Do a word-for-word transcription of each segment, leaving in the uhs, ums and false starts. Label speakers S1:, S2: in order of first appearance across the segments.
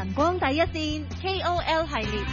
S1: 晨光第一線 K O L 系列。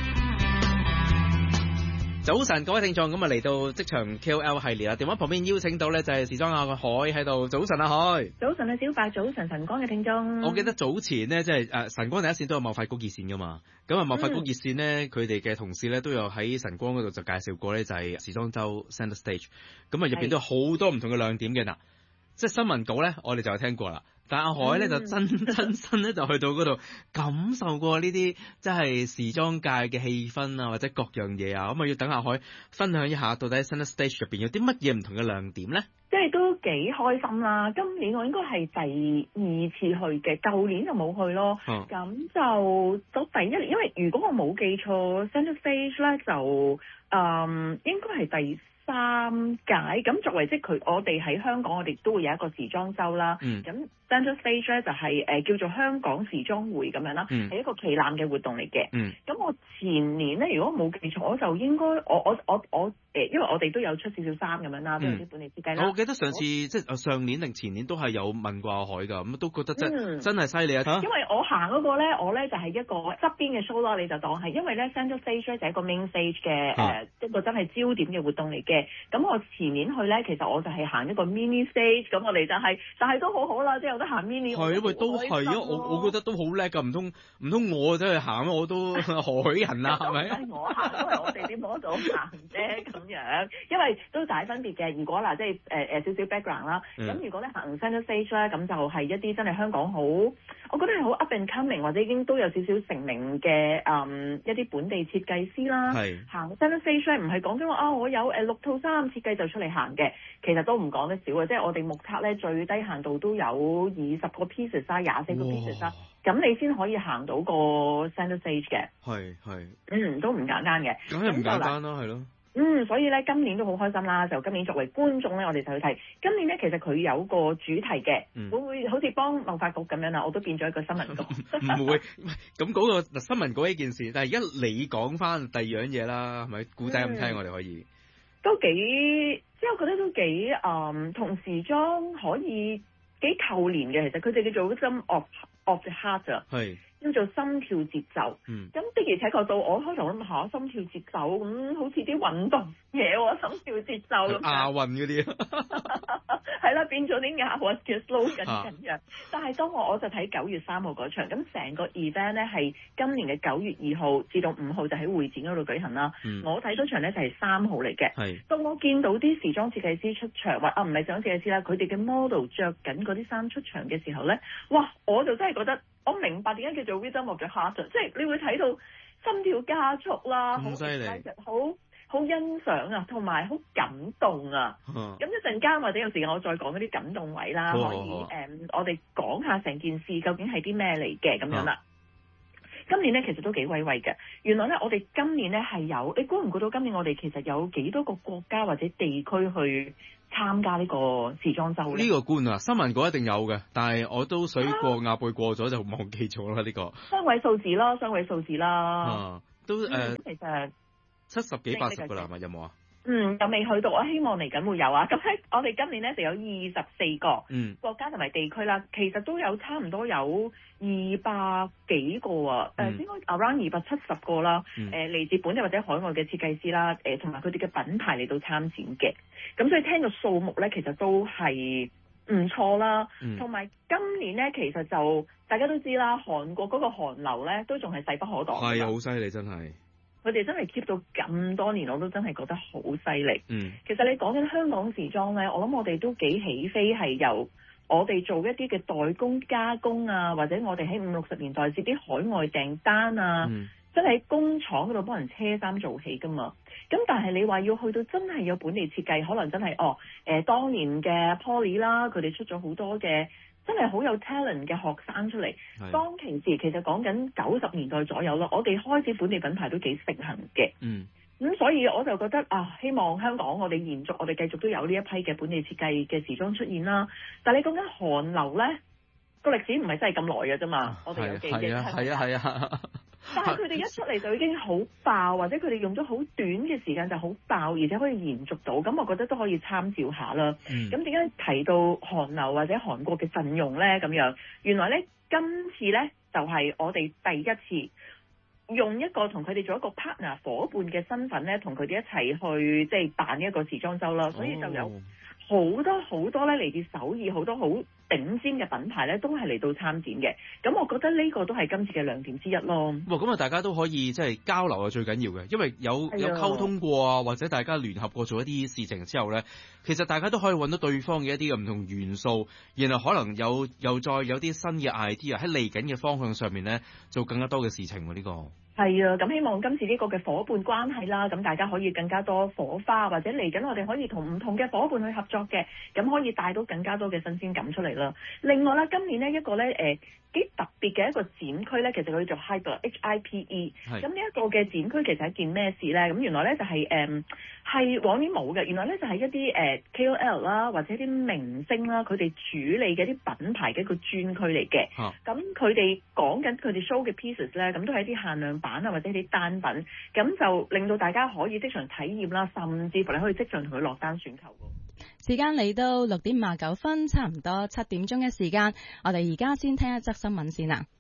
S2: 早晨，各位聽眾，咁啊嚟到職場 K O L 系列啦。電話旁邊邀請到咧就係時裝阿海喺度。早晨，阿海。
S3: 早晨啊，小白。早晨，晨光嘅聽眾。
S2: 我記得早前呢，即係誒晨光第一線都有貿發局熱線噶嘛。咁啊，貿發局熱線呢，佢哋嘅同事咧都有喺晨光嗰度就介紹過咧，就係時裝周 Center Stage。咁啊，入邊都有好多唔同嘅亮點嘅嗱。即係新聞稿咧，我哋就有聽過啦。但阿海咧、嗯、就真真身咧就去到嗰度感受過呢啲即係時裝界嘅氣氛啊，或者各樣嘢啊。咁啊，要等阿海分享一下，到底 Center Stage 入邊有啲乜嘢唔同嘅亮點咧？
S3: 即係都幾開心啦！今年我應該係第二次去嘅，舊年就冇去咯。咁、嗯、就到第一年，因為如果我冇記錯 Center Stage 咧就誒、嗯、應該係第三屆。咁作為即係佢，我哋喺香港，我哋都會有一個時裝周啦。咁、嗯、Center Stage 咧就係、是呃、叫做香港時裝會咁樣啦，係、嗯、一個旗艦嘅活動嚟嘅。咁、嗯、我前年咧，如果冇記錯，我就應該我我我我誒，因為我哋都有出少少衫咁樣啦，都有啲本地設計啦。
S2: 我記得上次即係上年定前年都係有問過阿海㗎，咁都覺得真、嗯、真係犀利啊！
S3: 因為我行嗰個咧，我咧就係、是、一個側邊嘅 show 啦，你就當係因為咧 Center Stage 咧就係一個 main stage 嘅誒、啊、一個真係焦點嘅活動嚟嘅。咁我前年去咧，其實我就係行一個 mini stage，咁我哋就係、是，但係都好好啦，即係有得行 mini。
S2: 係因為都係啊！我我覺得都好叻㗎，唔通唔通我走去行我都何許人啊？係咪？
S3: 我行都係我哋啲 model 行啫，咁樣，因為都大分別嘅。如果嗱，即係誒誒少少 background 啦，咁、嗯、如果咧行 Center Stage 咧，咁就係一啲真係香港好，我覺得係好 up and coming 或者已經都有少少成名嘅誒、嗯、一啲本地設計師啦。行 Center Stage 咧，唔係講緊話啊，我有誒六套衫設計就出嚟行嘅，其實都唔講得少嘅，即係我哋目測咧最低限度都有二十個 pieces 啦，廿四個 pieces 啦，咁你先可以行到個 Center Stage 嘅。係係，嗯，都唔簡單嘅。
S2: 梗係唔簡單啦，係咯。
S3: 嗯，所以咧今年都好開心啦，就今年作為觀眾咧，我哋就去睇。今年咧其實佢有個主題嘅、嗯，會唔會好似幫貿發局咁樣啊？我都變咗一個新聞局。
S2: 唔會，咁嗰個新聞局呢件事，但係而家你講翻第二樣嘢啦，係咪？故仔咁聽，我哋可以。
S3: 都幾，即係我覺得都幾誒，同、嗯、時裝可以幾扣連嘅。其實佢哋叫做 Rhythm of of the Heart 啊。係。叫做心跳節奏，咁、嗯、的而且確到我開頭諗下心跳節奏咁、嗯，好似啲運動嘢喎，心跳節奏咁。亞運嗰啲，係啦，變咗啲亞運嘅 slogan 咁樣。但係當我我就睇九月三號嗰場，咁成個 event 咧係今年嘅九月二號至到五號就喺會展嗰度舉行啦、嗯。我睇嗰場咧就係三號嚟嘅。當我見到啲時裝設計師出場，或啊唔係時裝設計師啦，佢哋嘅 model 着緊嗰啲衫出場嘅時候咧，哇！我就真係覺得。我明白點解叫做 Rhythm of the Heart，即係你會睇到心跳加速啦，好犀利，好好欣賞啊，同埋好感動啊。咁一陣間或者有時間我再講嗰啲感動位啦，可以誒、嗯，我哋講下成件事究竟係啲咩嚟嘅咁樣啦。今年咧其實都幾威威嘅，原來咧我哋今年咧係有，你估唔估到今年我哋其實有幾多個國家或者地區去參加呢個時裝周咧？呢、這個官啊，新聞稿一定有嘅，但係我都水過鴨背過咗就忘記咗啦呢個。雙位數字啦，雙位數字啦。啊，都誒、呃嗯，其實七十幾八十噶啦，係咪有冇啊？嗯，又未去到，我希望嚟緊會有啊。咁咧，我哋今年咧就有二十四個國家同埋地區啦、嗯，其實都有差唔多有二百幾個啊，誒、嗯，應該 around 二百七十個啦。誒、嗯，嚟、呃、自本地或者海外嘅設計師啦，誒、呃，同埋佢哋嘅品牌嚟到參展嘅。咁所以聽個數目咧，其實都係唔錯啦。同、嗯、埋今年咧，其實就大家都知啦，韓國嗰個韓流咧都仲係勢不可擋。係啊，好犀利，真係。佢哋真係 keep 到咁多年，我都真係覺得好犀利。嗯，其實你講緊香港時裝咧，我諗我哋都幾起飛，係由我哋做一啲嘅代工加工啊，或者我哋喺五六十年代接啲海外訂單啊，嗯、真係喺工廠嗰度幫人車衫做起噶嘛。咁但係你話要去到真係有本地設計，可能真係哦，誒、呃、當年嘅 Poly 啦，佢哋出咗好多嘅。真係好有 talent 嘅學生出嚟，當其時其實講緊九十年代左右咯，我哋開始本地品牌都幾盛行嘅。嗯，咁所以我就覺得啊，希望香港我哋延續，我哋繼續都有呢一批嘅本地設計嘅時裝出現啦。但係你講緊韓流咧，個歷史唔係真係咁耐嘅啫嘛，我哋有記憶。係啊係啊係啊。但係佢哋一出嚟就已經好爆，或者佢哋用咗好短嘅時間就好爆，而且可以延續到，咁我覺得都可以參照下啦。咁點解提到韓流或者韓國嘅陣容咧？咁樣原來咧今次咧就係、是、我哋第一次用一個同佢哋做一個 partner 夥伴嘅身份咧，同佢哋一齊去即係辦呢一個時裝週啦，所以就有好多好多咧嚟自首爾好多好頂尖嘅品牌咧，都係嚟到參展嘅。咁我覺得呢個都係今次嘅亮點之一咯。
S2: 哇！咁啊，大家都可以即係交流係最緊要嘅，因為有有溝通過啊，或者大家聯合過做一啲事情之後咧，其實大家都可以揾到對方嘅一啲嘅唔同元素，然後可能有又再有啲新嘅 idea 喺嚟緊嘅方向上面咧，做更加多嘅事情喎。呢個
S3: 係啊，咁希望今次呢個嘅夥伴關係啦，咁大家可以更加多火花，或者嚟緊我哋可以同唔同嘅夥伴去合作嘅，咁可以帶到更加多嘅新鮮感出嚟啦。另外啦，今年呢一個咧誒幾特別嘅一個展區咧，其實佢叫做 Hyper H I P E。咁呢一個嘅展區其實係一件咩事咧？咁原來咧就係誒係往年冇嘅，原來咧就係一啲誒、呃、K O L 啦，或者一啲明星啦，佢哋主理嘅一啲品牌嘅一個專區嚟嘅。咁佢哋講緊佢哋 show 嘅 pieces 咧，咁都係一啲限量版啊，或者啲單品，咁就令到大家可以即場體驗啦，甚至乎你可以即場同佢落單選購。
S4: 時間嚟到六點五十九分，差唔多七點鐘嘅時間，我哋而家先聽一則新聞先啦。